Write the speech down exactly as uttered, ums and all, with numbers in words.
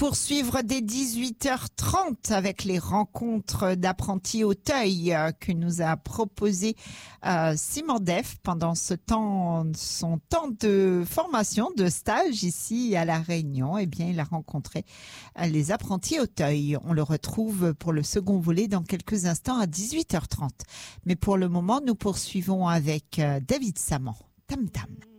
poursuivre dès dix-huit heures trente avec les rencontres d'apprentis Auteuil euh, que nous a proposé euh, Simon Def pendant ce temps, son temps de formation, de stage ici à La Réunion. Eh bien, il a rencontré euh, les apprentis Auteuil. On le retrouve pour le second volet dans quelques instants à dix-huit heures trente. Mais pour le moment, nous poursuivons avec euh, David Saman. Tam Tam.